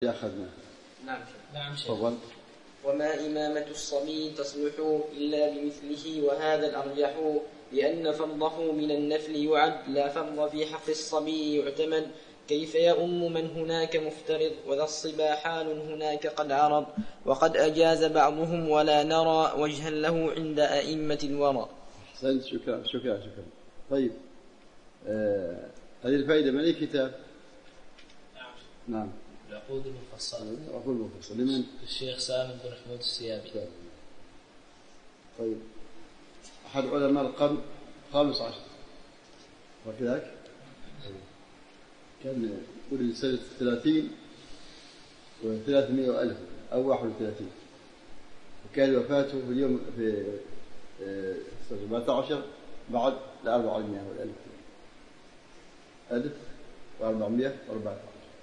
أخذنا. نعم شيخ. تفضل. وما إمامة الصبي تصلح إلا بمثله، وهذا الأرجح لأن فرضه من النفل يعد، لا فرض في حق الصبي يعتمد. كيف يؤم من هناك مفترض، وذا الصبا حال هناك قد عرض، وقد أجاز بعضهم ولا نرى وجها له عند أئمة الورى. أحسنت، شكرا. طيب، هذه الفائدة من أي كتاب؟ نعم. العقود المفصلة. العقود المفصلة لمن؟ الشيخ سالم بن حمود السيابي. طيب، أحد علماء القرن 15 وكذلك كان ولد سنة 30 و300 وألف أو 31، وكان وفاته في اليوم في 17 بعد 400 والألف 1414.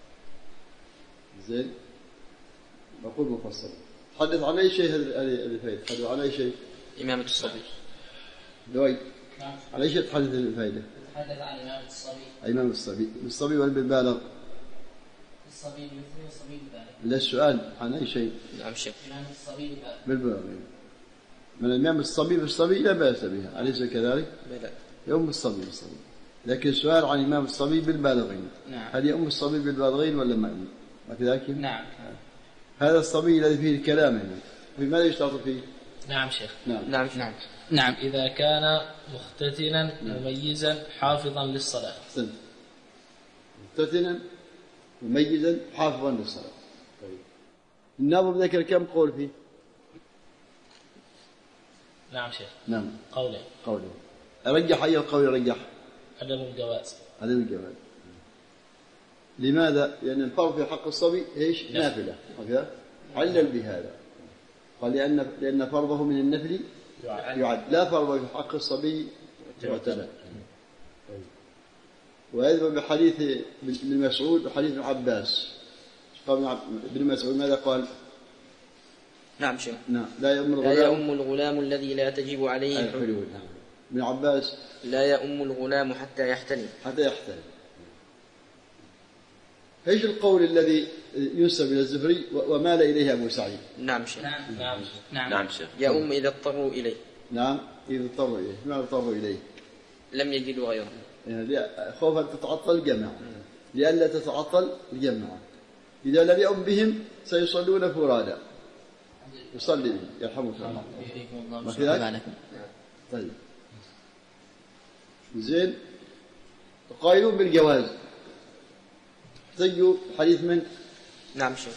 زين، نقول مفصل. تحدث عن أي شيء هذه الفائدة؟ تحدث عن أي شيء؟ إمامة الصبي. دوي. نعم. عن أي شيء تحدث الفائدة؟ تحدث عن إمامة الصبي. إمام الصبي ولا بالبالغ؟ الصبي مثل الصبي بالبالغ. لا، السؤال عن أي شيء؟ نعم شيخ. إمامة الصبي بالبالغ. من الإمام الصبي لا بأس بها، أليس كذلك؟ بلى. يوم الصبي. لكن السؤال عن إمام الصبي بالبالغين. نعم. هل يوم الصبي بالبالغين ولا ما؟ وكذلك؟ نعم. هذا الصبي الذي فيه الكلام هنا، في ماذا يشترط فيه؟ نعم شيخ. نعم. إذا كان مختتنا مميزا حافظا للصلاة. أحسنت. مختتنا مميزا حافظا للصلاة. طيب، الناظم ذكر كم قول فيه؟ نعم شيخ. نعم. قولين. أرجح أي القول يرجح؟ عدم الجواز. لماذا؟ لأن الفرض في حق الصبي ايش؟ نافلة. علل بهذا، قال لأن فرضه من النفل يعد، لا فرض في حق الصبي يعتمد. ويذهب بحديث ابن مسعود وحديث ابن عباس. قال ابن مسعود ماذا قال؟ نعم شيخ. نعم. لا يؤم الغلام الذي لا تجب عليه الحلول. ابن عباس لا يؤم الغلام حتى يحتلم. ايش القول الذي ينسب الى الزهري ومال اليه ابو سعيد؟ نعم شيخ. نعم شيخ. يؤم اذا اضطروا اليه. نعم، اذا اضطروا اليه. ما اضطروا اليه؟ لم يجدوا غيره، يعني خوفا تتعطل الجماعه، لئلا تتعطل الجماعه. اذا لم يؤم بهم سيصلون فرادى. يصلي يرحمك الله. طيب، زين. قائلون بالجواز احتجوا حديث من؟ نعم شيخ.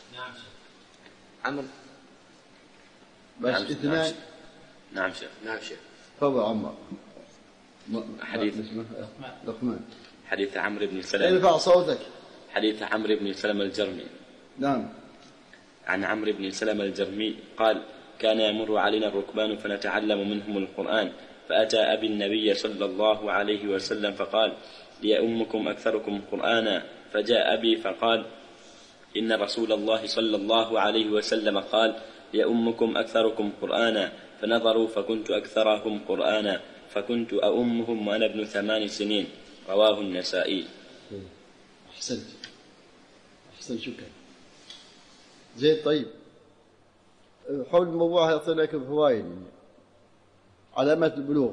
عمرو. بس اثنان. نعم شيخ. تفضل عمر. حديث لقمان. حديث عمرو بن سلمة. ارفع صوتك. حديث عمرو بن سلمة الجرمي. نعم. عن عمرو بن سلمة الجرمي قال: كان يمر علينا الركبان فنتعلم منهم القرآن، فأتى أبي النبي صلى الله عليه وسلم فقال: ليؤمكم أكثركم قرآنا. فجاء أبي فقال: إن رسول الله صلى الله عليه وسلم قال: ليؤمكم أكثركم قرآنا. فنظروا فكنت أكثرهم قرآنا، فكنت أؤمهم وأنا ابن 8 سنين. رواه النسائي. أحسنت، شكرا. زين. طيب، حول الموضوع يعطي لك فوائد. علامات البلوغ.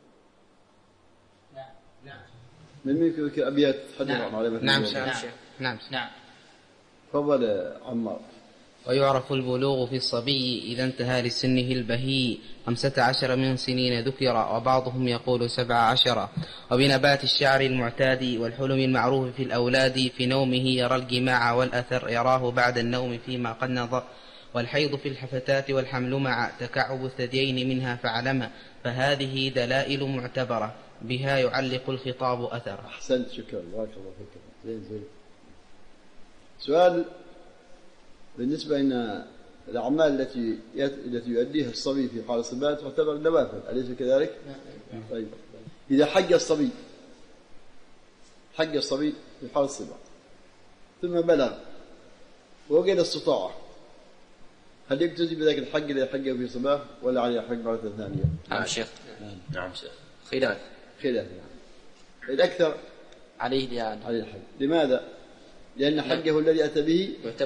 نعم. من يمكن أبيات تحدث عن علامات البلوغ؟ نعم. تفضل عمار. ويعرف البلوغ في الصبي إذا انتهى لسنه البهي 15 من سنين ذكر، وبعضهم يقول 17. وبنبات الشعر المعتاد والحلم المعروف في الأولاد، في نومه يرى الجماع والأثر يراه بعد النوم فيما قد نظر. والحيض في الحفتات والحمل مع تكعب الثديين منها فعلم، فهذه دلائل معتبرة بها يعلق الخطاب أثر. أحسنت، شكرا، بارك الله فيك. زين. سؤال بالنسبة إن الأعمال التي يؤديها الصبي في حال الصبا تعتبر نوافل، أليس كذلك؟ طيب، إذا حج الصبي في حال الصبا ثم بلغ ووجد استطاعة، هل يجتزي بذلك الحج الذي حجه في صباه ولا عليه حج مرة ثانية؟ نعم شيخ. خلاف. الأكثر عليه الحج. لماذا؟ لأن حجه الذي أتى به